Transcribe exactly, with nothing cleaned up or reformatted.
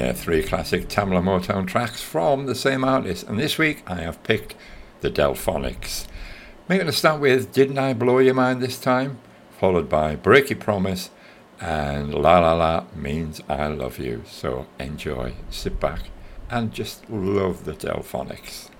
They're three classic Tamla Motown tracks from the same artist, and this week I have picked the Delphonics. I'm going to start with Didn't I Blow Your Mind This Time, followed by Break Your Promise, and La La La Means I Love You. So enjoy, sit back, and just love the Delphonics.